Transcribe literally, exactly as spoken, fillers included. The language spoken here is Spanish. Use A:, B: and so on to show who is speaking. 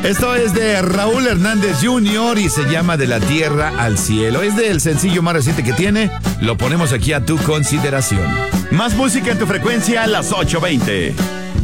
A: Esto es de Raúl Hernández junior y se llama De la Tierra al Cielo. Es del sencillo más reciente que tiene. Lo ponemos aquí a tu consideración. Más música en tu frecuencia a las ocho veinte.